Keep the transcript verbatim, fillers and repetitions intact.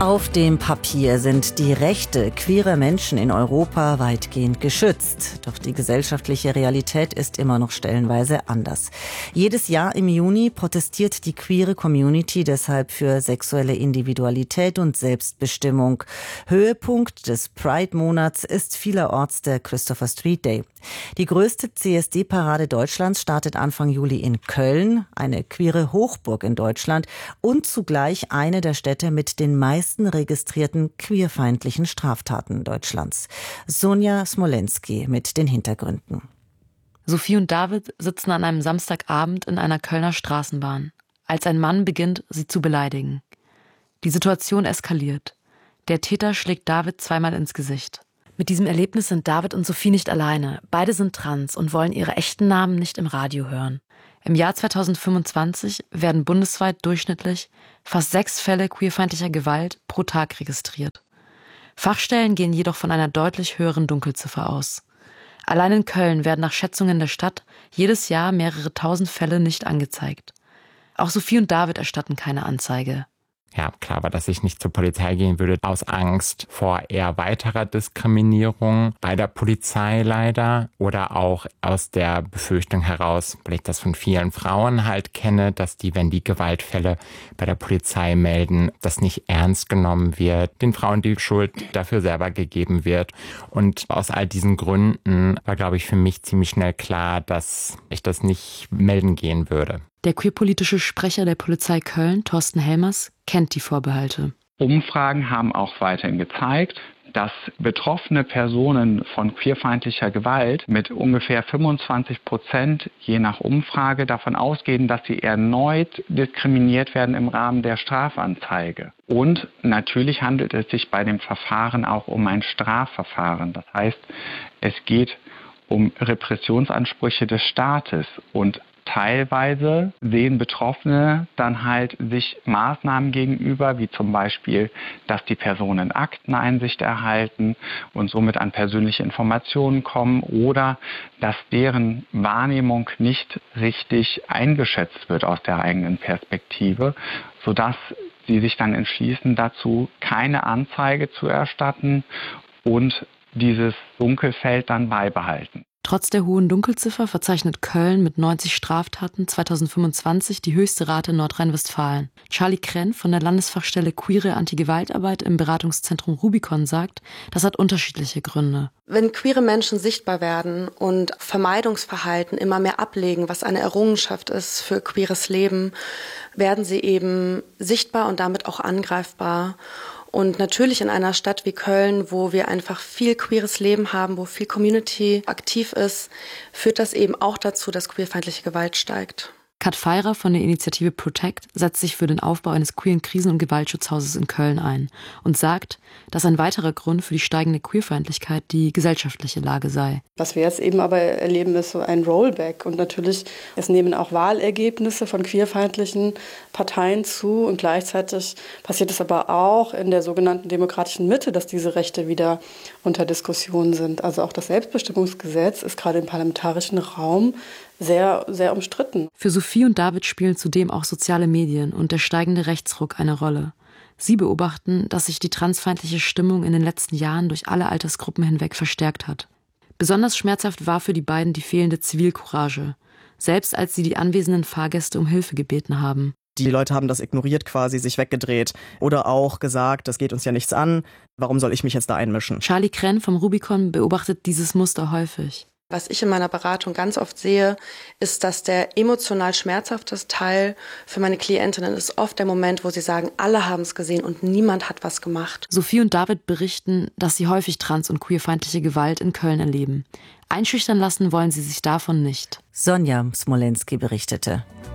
Auf dem Papier sind die Rechte queerer Menschen in Europa weitgehend geschützt. Doch die gesellschaftliche Realität ist immer noch stellenweise anders. Jedes Jahr im Juni protestiert die queere Community deshalb für sexuelle Individualität und Selbstbestimmung. Höhepunkt des Pride-Monats ist vielerorts der Christopher Street Day. Die größte C S D-Parade Deutschlands startet Anfang Juli in Köln, eine queere Hochburg in Deutschland und zugleich eine der Städte mit den meisten registrierten queerfeindlichen Straftaten Deutschlands. Sonja Smolenski mit den Hintergründen. Sophie und David sitzen an einem Samstagabend in einer Kölner Straßenbahn, als ein Mann beginnt, sie zu beleidigen. Die Situation eskaliert. Der Täter schlägt David zweimal ins Gesicht. Mit diesem Erlebnis sind David und Sophie nicht alleine. Beide sind trans und wollen ihre echten Namen nicht im Radio hören. Im Jahr zweitausendfünfundzwanzig werden bundesweit durchschnittlich fast sechs Fälle queerfeindlicher Gewalt pro Tag registriert. Fachstellen gehen jedoch von einer deutlich höheren Dunkelziffer aus. Allein in Köln werden nach Schätzungen der Stadt jedes Jahr mehrere tausend Fälle nicht angezeigt. Auch Sophie und David erstatten keine Anzeige. Ja, klar war, dass ich nicht zur Polizei gehen würde, aus Angst vor eher weiterer Diskriminierung bei der Polizei leider oder auch aus der Befürchtung heraus, weil ich das von vielen Frauen halt kenne, dass die, wenn die Gewaltfälle bei der Polizei melden, das nicht ernst genommen wird, den Frauen die Schuld dafür selber gegeben wird. Und aus all diesen Gründen war, glaube ich, für mich ziemlich schnell klar, dass ich das nicht melden gehen würde. Der queerpolitische Sprecher der Polizei Köln, Thorsten Helmers, kennt die Vorbehalte. Umfragen haben auch weiterhin gezeigt, dass betroffene Personen von queerfeindlicher Gewalt mit ungefähr fünfundzwanzig Prozent je nach Umfrage davon ausgehen, dass sie erneut diskriminiert werden im Rahmen der Strafanzeige. Und natürlich handelt es sich bei dem Verfahren auch um ein Strafverfahren. Das heißt, es geht um Repressionsansprüche des Staates und teilweise sehen Betroffene dann halt sich Maßnahmen gegenüber, wie zum Beispiel, dass die Personen Akteneinsicht erhalten und somit an persönliche Informationen kommen oder dass deren Wahrnehmung nicht richtig eingeschätzt wird aus der eigenen Perspektive, sodass sie sich dann entschließen dazu, keine Anzeige zu erstatten und dieses Dunkelfeld dann beibehalten. Trotz der hohen Dunkelziffer verzeichnet Köln mit neunzig Straftaten zweitausendfünfundzwanzig die höchste Rate in Nordrhein-Westfalen. Charlie Krenn von der Landesfachstelle Queere Anti-Gewaltarbeit im Beratungszentrum Rubicon sagt, das hat unterschiedliche Gründe. Wenn queere Menschen sichtbar werden und Vermeidungsverhalten immer mehr ablegen, was eine Errungenschaft ist für queeres Leben, werden sie eben sichtbar und damit auch angreifbar. Und natürlich in einer Stadt wie Köln, wo wir einfach viel queeres Leben haben, wo viel Community aktiv ist, führt das eben auch dazu, dass queerfeindliche Gewalt steigt. Kat Feirer von der Initiative Protect setzt sich für den Aufbau eines queeren Krisen- und Gewaltschutzhauses in Köln ein und sagt, dass ein weiterer Grund für die steigende Queerfeindlichkeit die gesellschaftliche Lage sei. Was wir jetzt eben aber erleben, ist so ein Rollback. Und natürlich, es nehmen auch Wahlergebnisse von queerfeindlichen Parteien zu. Und gleichzeitig passiert es aber auch in der sogenannten demokratischen Mitte, dass diese Rechte wieder unter Diskussion sind. Also auch das Selbstbestimmungsgesetz ist gerade im parlamentarischen Raum sehr, sehr umstritten. Für Sophie und David spielen zudem auch soziale Medien und der steigende Rechtsruck eine Rolle. Sie beobachten, dass sich die transfeindliche Stimmung in den letzten Jahren durch alle Altersgruppen hinweg verstärkt hat. Besonders schmerzhaft war für die beiden die fehlende Zivilcourage, selbst als sie die anwesenden Fahrgäste um Hilfe gebeten haben. Die Leute haben das ignoriert quasi, sich weggedreht oder auch gesagt, das geht uns ja nichts an, warum soll ich mich jetzt da einmischen? Charlie Krenn vom Rubicon beobachtet dieses Muster häufig. Was ich in meiner Beratung ganz oft sehe, ist, dass der emotional schmerzhafteste Teil für meine Klientinnen ist oft der Moment, wo sie sagen, alle haben es gesehen und niemand hat was gemacht. Sophie und David berichten, dass sie häufig trans- und queerfeindliche Gewalt in Köln erleben. Einschüchtern lassen wollen sie sich davon nicht. Sonja Smolenski berichtete.